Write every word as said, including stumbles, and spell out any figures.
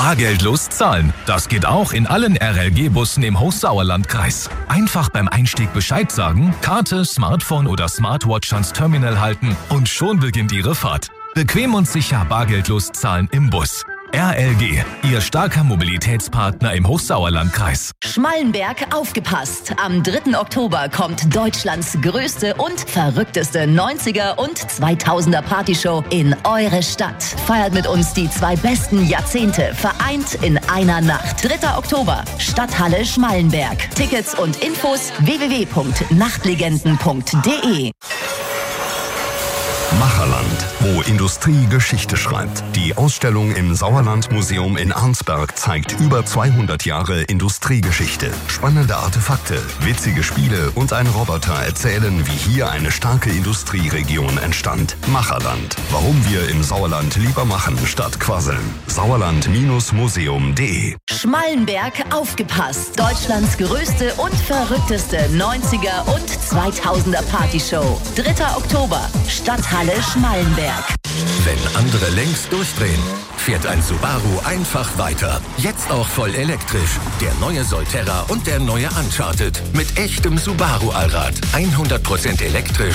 Bargeldlos zahlen. Das geht auch in allen R L G-Bussen im Hochsauerlandkreis. Einfach beim Einstieg Bescheid sagen, Karte, Smartphone oder Smartwatch ans Terminal halten und schon beginnt Ihre Fahrt. Bequem und sicher bargeldlos zahlen im Bus. R L G, Ihr starker Mobilitätspartner im Hochsauerlandkreis. Schmallenberg, aufgepasst! Am dritten Oktober kommt Deutschlands größte und verrückteste neunziger und zweitausender Partyshow in eure Stadt. Feiert mit uns die zwei besten Jahrzehnte, vereint in einer Nacht. dritter Oktober, Stadthalle Schmallenberg. Tickets und Infos w w w punkt nachtlegenden punkt d e. Macherland, wo Industrie Geschichte schreibt. Die Ausstellung im Sauerlandmuseum in Arnsberg zeigt über zweihundert Jahre Industriegeschichte. Spannende Artefakte, witzige Spiele und ein Roboter erzählen, wie hier eine starke Industrieregion entstand. Macherland, warum wir im Sauerland lieber machen statt quasseln. Sauerland Museum punkt d e. Schmallenberg, aufgepasst! Deutschlands größte und verrückteste neunziger und zweitausender Partyshow. dritter Oktober, Stadthalle Schmallenberg. Wenn andere längst durchdrehen, fährt ein Subaru einfach weiter. Jetzt auch voll elektrisch. Der neue Solterra und der neue Uncharted mit echtem Subaru-Allrad. hundert Prozent elektrisch